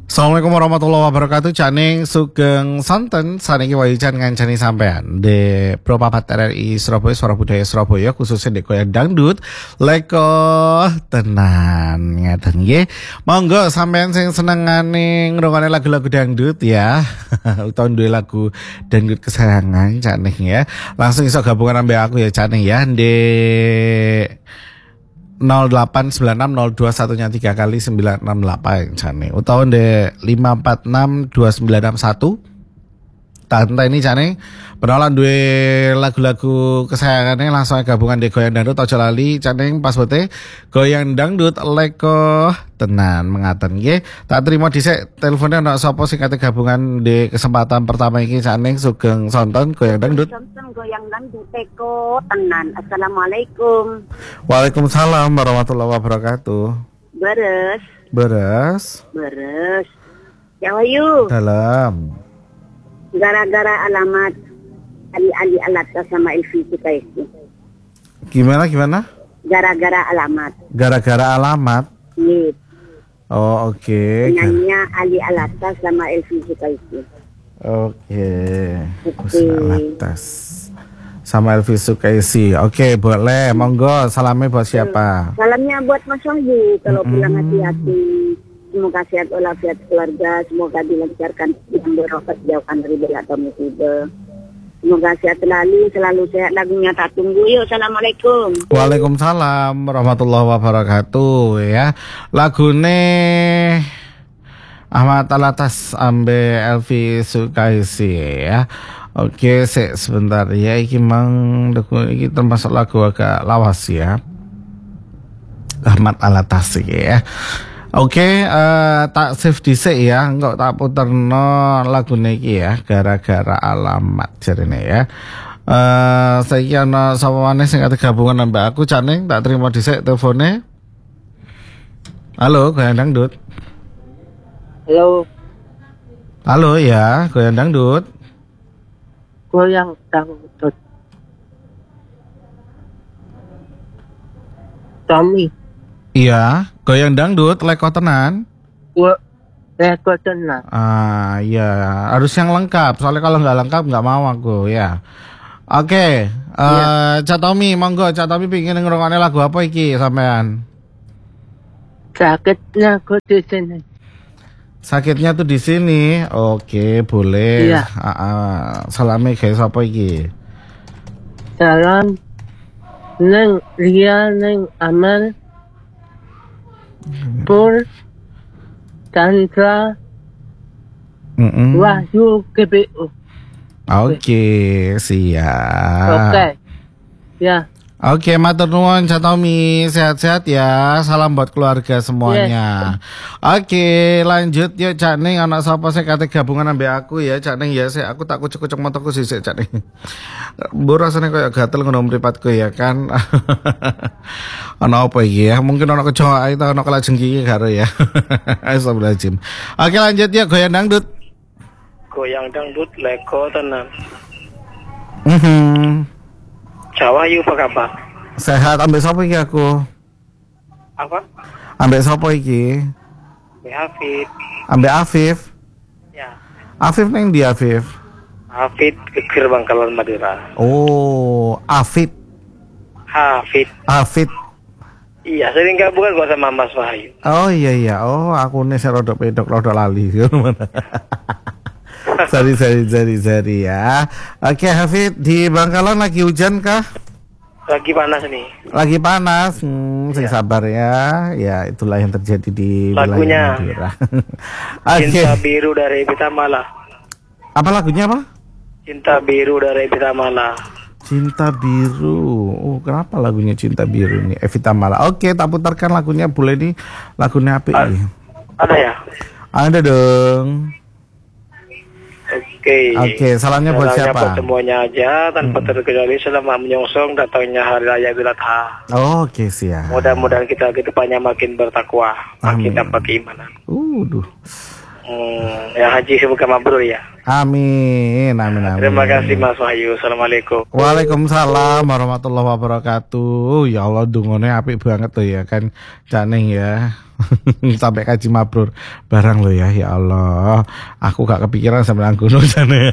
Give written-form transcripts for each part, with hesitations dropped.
Assalamualaikum warahmatullahi wabarakatuh. Caning sugeng sonten saniki wayajan ngancani sampean di Propapat RRI Surabaya Suara Budaya Surabaya khususnya di koyak dangdut leko tenan ngeten nggih. Monggo sampean sing senengane ngrungokne lagu-lagu dangdut ya. Utawa duwe lagu dangdut kesayangan Caning ya. Langsung iso gabungan ambek aku ya Caning ya di 08960213 kali 968 Cane utawa ndek 5462961 tante ini Cane penalan duwe lagu-lagu kesayangannya langsung gabungan di goyang dangdut aja lali Cane pas bote goyang dangdut leko tenan mengaten nggih tak terima dhisik teleponnya ana sapa sing kate gabungan di kesempatan pertama iki Cane sugeng sonton goyang dangdut goyang dangdut leko tenan. Assalamualaikum. Waalaikumsalam warahmatullahi wabarakatuh. Beres. Ya wayu. Dalam. Gara-gara alamat Ali Alata sama Elvi Sukaisi. Gimana? Gara-gara alamat. Gara-gara alamat? Iya. Oh oke. Penyanyinya Ali Alata sama Elvi Sukaisi. Oke. Alatas sama Elvi Sukaisi. Oke, boleh. Monggo, salamnya buat siapa? Salamnya buat Mas Wahyu. Kalau pulang hati-hati. Semoga sehat walafiat keluarga, semoga dilancarkan dengan berobat jauhkan dari bala atau musibah. Semoga sehat selalu sehat. Lagunya tak tunggu yuk. Assalamualaikum. Waalaikumsalam warahmatullahi wabarakatuh ya. Lagune Ahmad Alatas ambe Elvi Sukaisi ya. Oke, sebentar ya iki iki termasuk lagu agak lawas ya. Ahmad Alatas ya. Oke, tak save dhisik ya, engko tak puterno lagune iki ya, gara-gara alamat jarene ya. Saiki ana sapa maneh sing ate gabungan ambek aku Caning, tak terima dhisik telefone. Halo, goyang dangdut. Halo ya, goyang dangdut. Goyang dangdut. Tommy. Iya, goyang dangdut leko tenan. Leko tenan. Ah, iya, harus yang lengkap. Soalnya kalau nggak lengkap nggak mau aku ya. Oke, Cak Tommy, monggo Cak Tommy pingin ngrungokne lagu apa iki sampean? Sakitnya aku di sini. Sakitnya tuh di sini. Oke, boleh. Iya. Salame guys apa iki? Salam neng Ria neng Amal Pur Tantra Wahyu GPU. Oke, siap. Oke. Ya. Oke, matur nuwun Cak Tommy, sehat-sehat ya. Salam buat keluarga semuanya. Oke, lanjut yuk Cak Ning, anak sapa sing kate gabungan ambek aku ya Cak Ning ya. Aku tak kucek-kucek motoku sisik Cak Ning. Mbok rasane koyo gatel ngono mripatku ya kan. Ana apa iki ya? Mungkin ana kecoa ta ana kelajeng iki karo ya. Astagfirullahaladzim. Oke, lanjut yuk goyang dangdut. Goyang dangdut leko tenan. Jawa yuk apa kabar? Sehat, ambek sapa iki aku? Apa? Ambek sapa iki? Hafid. Ambek Afif. Ya. Afif neng di Afif. Hafid Geger Bangkalan Madura. Oh, Afif. Afif. Iya, sering gabungan gua sama Mas Wahyu. Oh iya. Oh, aku nih rodok pedok rodok lali. Sari ya. Oke, Hafid, di Bangkalan lagi hujan kah? Lagi panas nih. Lagi panas. Sing sabar ya. Ya, itulah yang terjadi di lagunya Madura. Cinta Biru dari Evita Mala. Apa lagunya apa? Cinta Biru dari Evita Mala. Cinta Biru. Oh, kenapa lagunya Cinta Biru nih? Evita Mala. Oke, tak putarkan lagunya. Boleh nih. Lagunya apa ini? Ada ya? Ada dong. Oke, salamnya buat siapa? Buat semuanya aja tanpa terkecuali selamat menyongsong datangnya hari raya Idul Adha. Oke, siap. Mudah-mudahan kita ke depannya makin bertakwa, makin dapat keimanan. Duh. Ya haji semoga mabrur ya. Amin, amin, amin. Terima kasih Mas Wahyu. Assalamualaikum. Waalaikumsalam warahmatullahi wabarakatuh. Ya Allah, dungone apik banget tuh ya kan, Cak Ning ya. Sampai kaji mabrur barang lo ya, ya Allah. Aku gak kepikiran sampai nang gunung jane.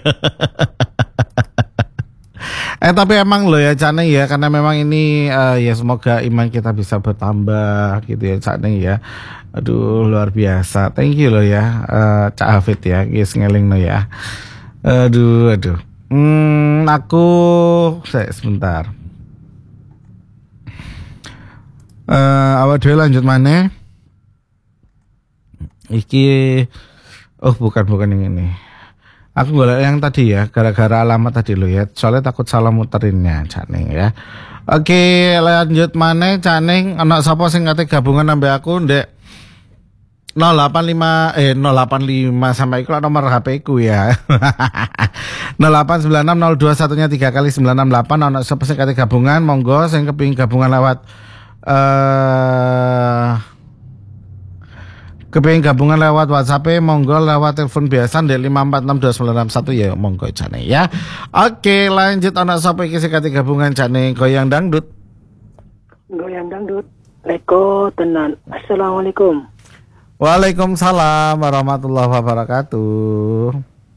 Tapi emang lo ya Cak Ning ya, karena memang ini ya semoga iman kita bisa bertambah gitu ya Cak Ning ya. Aduh luar biasa. Thank you lo ya Cak Hafid ya, guys ngeling lo ya. Aduh. Aku sebentar. Awak dhewe lanjut mana? Iki bukan yang ini. Aku golek yang tadi ya, gara-gara alamat tadi lo ya. Soalnya takut salah muterinnya Cak Ning ya. Oke, lanjut mana Cak Ning? Anak sapa sing kate gabungan ambek aku ndek 085 sampai iku nomor HP ku ya. 0896021-nya 3 kali 968 ana sapa sing kate gabungan monggo sing kepengin gabungan lewat WhatsApp monggo lewat telepon biasa ndek 5462961 ya monggo jane ya. Oke, lanjut ana sapa iki sing kate gabungan jane goyang dangdut. Goyang dangdut. Leko tenan. Assalamualaikum. Waalaikumsalam warahmatullahi wabarakatuh.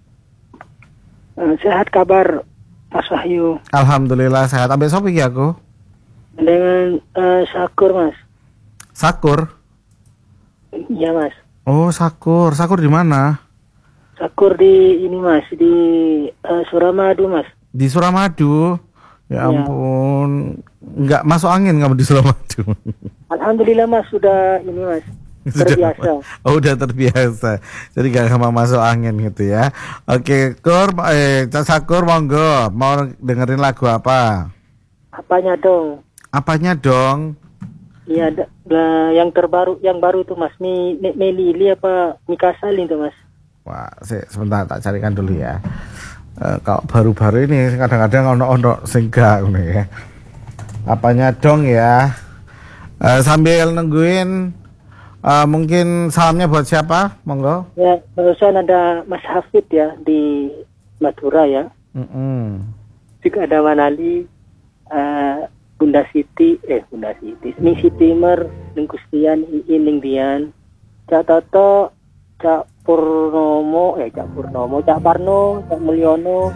Sehat kabar Mas Wahyu? Alhamdulillah sehat. Ambek sapa iki aku? Dengan Sakur Mas. Sakur? Iya Mas. Oh Sakur. Sakur di mana? Sakur di ini Mas, di Suramadu Mas. Di Suramadu? Ya ampun. Nggak masuk angin kamu di Suramadu? Alhamdulillah Mas, sudah ini Mas. Terbiasa. Udah terbiasa. Jadi gak sama masuk angin gitu ya. Oke, Sakur monggo. Mau dengerin lagu apa? Apanya dong? Apanya dong? Iya, yang terbaru, yang baru itu Mas. Melili apa Mika Salin itu Mas? Wah, sebentar tak carikan dulu ya. Kalau baru-baru ini kadang-kadang ono singga ya. Apanya dong ya? Sambil nungguin mungkin salamnya buat siapa? Monggo. Ya, barusan ada Mas Hafid ya di Madura ya. Juga ada Manali, Bunda Siti, Ning Sitimer, Ning Kustian, Ning Dian, Cak Toto, Cak Purnomo, Cak Parno, Cak Mulyono,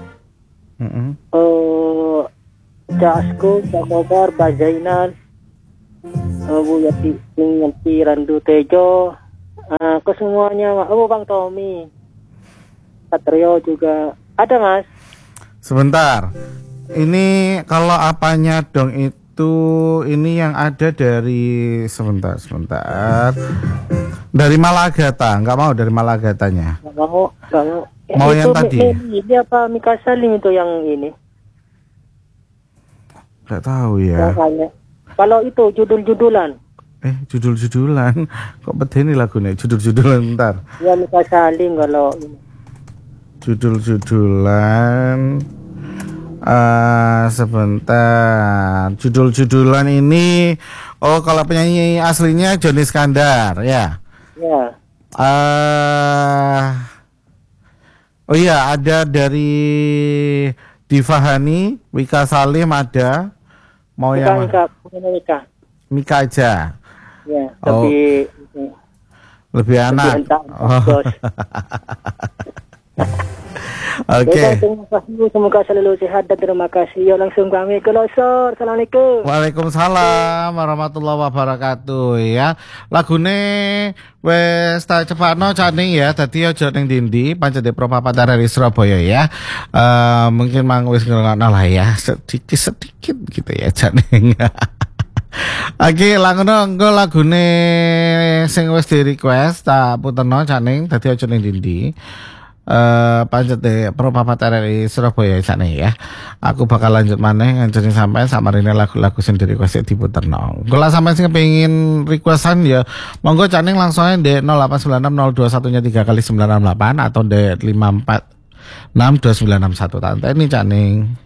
Cak Asko, Cak Mobar, Bajainal, Bu Yati Randu Tejo, ke semuanya, Bang Tommy, Satrio juga ada Mas. Sebentar, ini kalau apanya dong itu ini yang ada dari sebentar, dari Malagata, nggak mau dari Malagatanya? Nggak mau. Mau yang tadi? Ini apa Mika Salim itu yang ini? Nggak tahu ya. Makanya. Kalau itu judul-judulan. Judul-judulan. Kok bedeni lagunya? Judul-judulan bentar. Ya Mika Salim kalau ini. Judul-judulan. Sebentar. Judul-judulan ini kalau penyanyi aslinya Joni Iskandar ya. Ya. Oh iya, ada dari Diva Hani, Wika Salim ada. Mau yang Mika aja. Ya, tapi lebih anak. Oke. Semoga selalu sehat dan terima kasih. Yuk langsung kami ke Losor. Assalamualaikum. Waalaikumsalam warahmatullahi wabarakatuh ya. Lagune wes tak cepatno Cak Ning ya. Dadi aja ning ndi pancen Pro Papat dari Surabaya ya. Mungkin mang wis ngrungokno lah ya. Sedikit gitu ya Cak Ning. Oke, engko lagune sing wis di request tak puterno Cak Ning dadi aja ning ndi. Pancet Pro Papat RRI Surabaya sana ya. Aku bakal lanjut maneh ngancani sampean samarine lagu-lagu sing request diputerno. Kalau sampean sing kepengin requestan ya monggo Cak Ning langsung ae ndek 0896021-nya 3 kali 968 atau ndek 5462961 tante ini Cak Ning.